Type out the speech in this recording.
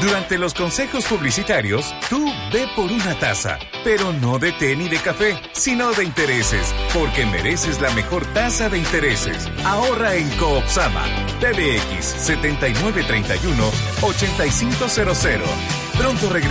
Durante los consejos publicitarios, tú ve por una taza, pero no de té ni de café, sino de intereses, porque mereces la mejor tasa de intereses. Ahorra en Coopsama. PBX 7931-8500. Pronto regresamos.